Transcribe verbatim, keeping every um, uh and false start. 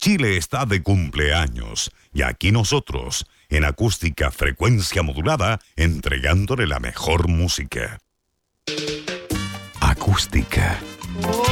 Chile está de cumpleaños y aquí nosotros, en Acústica Frecuencia Modulada, entregándole la mejor música. Acústica.